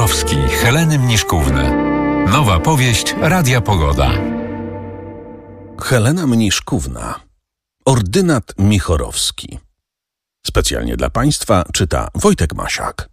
Michorowski Heleny Mniszkówny. Nowa powieść Radia Pogoda. Helena Mniszkówna. Ordynat Michorowski. Specjalnie dla Państwa czyta Wojtek Masiak.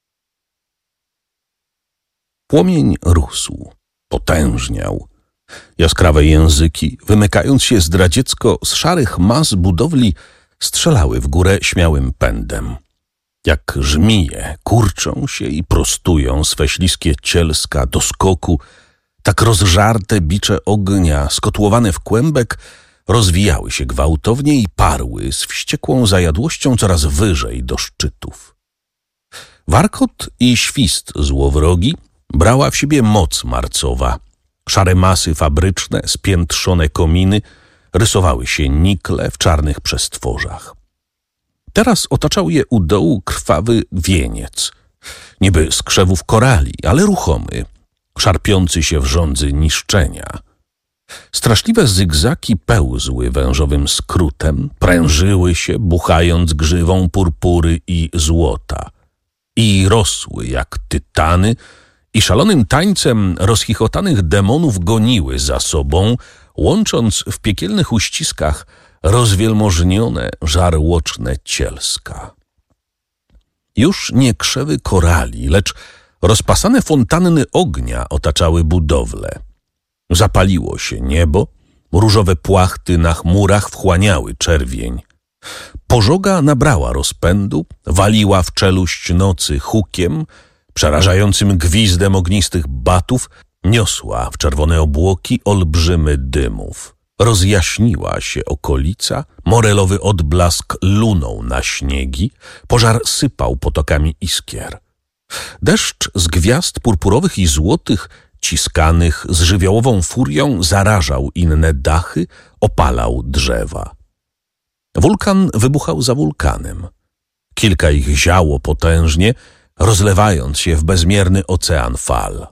Płomień rósł, potężniał. Jaskrawe języki, wymykając się zdradziecko z szarych mas budowli, strzelały w górę śmiałym pędem. Jak żmije kurczą się i prostują swe śliskie cielska do skoku, tak rozżarte bicze ognia, skotłowane w kłębek, rozwijały się gwałtownie i parły z wściekłą zajadłością coraz wyżej do szczytów. Warkot i świst złowrogi brała w siebie moc marcowa. Szare masy fabryczne, spiętrzone kominy, rysowały się nikle w czarnych przestworzach. Teraz otaczał je u dołu krwawy wieniec, niby z krzewów korali, ale ruchomy, szarpiący się w żądzy niszczenia. Straszliwe zygzaki pełzły wężowym skrótem, prężyły się, buchając grzywą purpury i złota. I rosły jak tytany i szalonym tańcem rozchichotanych demonów goniły za sobą, łącząc w piekielnych uściskach rozwielmożnione, żarłoczne cielska. Już nie krzewy korali, lecz rozpasane fontanny ognia otaczały budowlę. Zapaliło się niebo, różowe płachty na chmurach wchłaniały czerwień. Pożoga nabrała rozpędu, waliła w czeluść nocy hukiem, przerażającym gwizdem ognistych batów, niosła w czerwone obłoki olbrzymy dymów. Rozjaśniła się okolica, morelowy odblask lunął na śniegi, pożar sypał potokami iskier. Deszcz z gwiazd purpurowych i złotych, ciskanych z żywiołową furią, zarażał inne dachy, opalał drzewa. Wulkan wybuchał za wulkanem. Kilka ich ziało potężnie, rozlewając się w bezmierny ocean fal.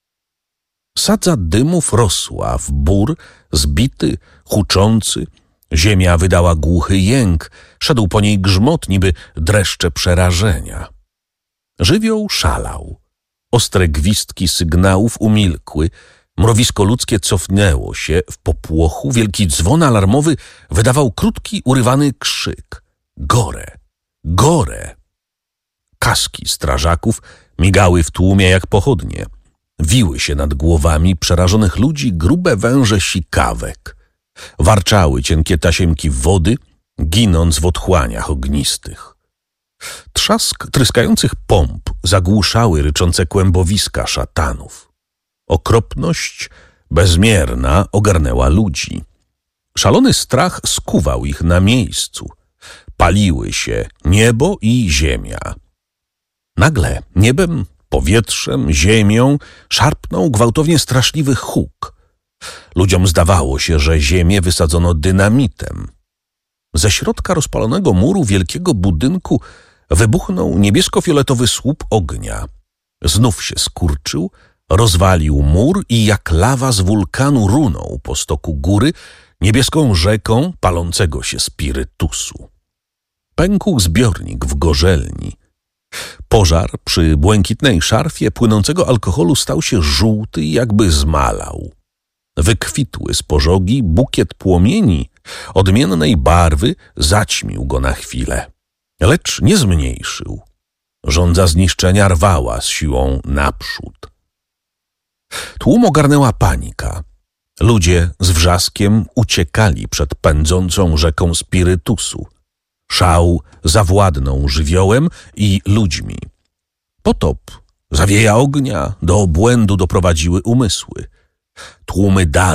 Sadza dymów rosła w bór, zbity, huczący. Ziemia wydała głuchy jęk, szedł po niej grzmot, niby dreszcze przerażenia. Żywioł szalał. Ostre gwizdki sygnałów umilkły, mrowisko ludzkie cofnęło się w popłochu, wielki dzwon alarmowy wydawał krótki, urywany krzyk. Gorę! Gorę! Kaski strażaków migały w tłumie jak pochodnie. Wiły się nad głowami przerażonych ludzi grube węże sikawek. Warczały cienkie tasiemki wody, ginąc w otchłaniach ognistych. Trzask tryskających pomp zagłuszały ryczące kłębowiska szatanów. Okropność bezmierna ogarnęła ludzi. Szalony strach skuwał ich na miejscu. Paliły się niebo i ziemia. Nagle niebem, powietrzem, ziemią szarpnął gwałtownie straszliwy huk. Ludziom zdawało się, że ziemię wysadzono dynamitem. Ze środka rozpalonego muru wielkiego budynku wybuchnął niebiesko-fioletowy słup ognia. Znów się skurczył, rozwalił mur i jak lawa z wulkanu runął po stoku góry niebieską rzeką palącego się spirytusu. Pękł zbiornik w gorzelni. Pożar przy błękitnej szarfie płynącego alkoholu stał się żółty, jakby zmalał. Wykwitły z pożogi bukiet płomieni odmiennej barwy zaćmił go na chwilę, lecz nie zmniejszył. Żądza zniszczenia rwała z siłą naprzód. Tłum ogarnęła panika. Ludzie z wrzaskiem uciekali przed pędzącą rzeką spirytusu. Szał zawładnął żywiołem i ludźmi. Potop, zawieja ognia do obłędu doprowadziły umysły. Tłumy